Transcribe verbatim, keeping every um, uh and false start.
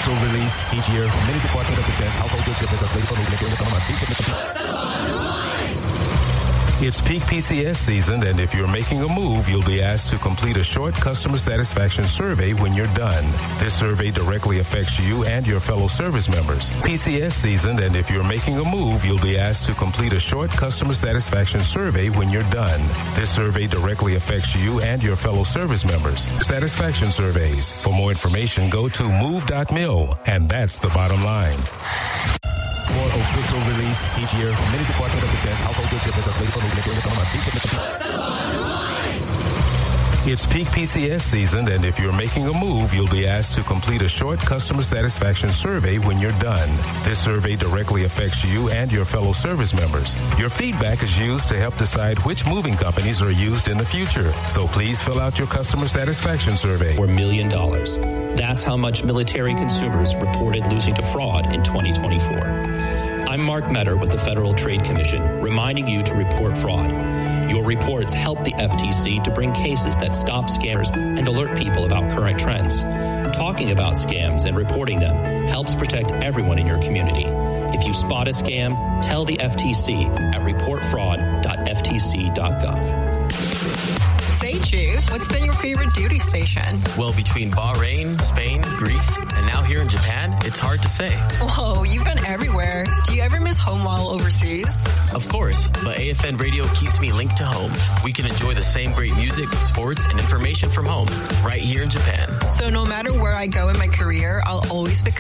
official release each year. Many Department of Defense household goods shipments are slated for movement during the summer months. It's peak P C S season, and if you're making a move, you'll be asked to complete a short customer satisfaction survey when you're done. This survey directly affects you and your fellow service members. P C S season, and if you're making a move, you'll be asked to complete a short customer satisfaction survey when you're done. This survey directly affects you and your fellow service members. Satisfaction surveys. For more information, go to move dot mil, and that's the bottom line. For official release each year, many Department of Defense household goods shipments are slated for movement during the summer months. It's peak P C S season, and if you're making a move, you'll be asked to complete a short customer satisfaction survey when you're done. This survey directly affects you and your fellow service members. Your feedback is used to help decide which moving companies are used in the future. So please fill out your customer satisfaction survey. Or million dollars. That's how much military consumers reported losing to fraud in twenty twenty-four. I'm Mark Metter with the Federal Trade Commission, reminding you to report fraud. Your reports help the F T C to bring cases that stop scammers and alert people about current trends. Talking about scams and reporting them helps protect everyone in your community. If you spot a scam, tell the F T C at report fraud dot f t c dot gov. Say, Chief, what's been your favorite duty station? Well, between Bahrain, Spain, Greece, and now here in Japan, it's hard to say. Whoa, you've been everywhere. Do you ever miss home while overseas? Of course, but A F N Radio keeps me linked to home. We can enjoy the same great music, sports, and information from home, right here in Japan. So no matter where I go in my career, I'll always be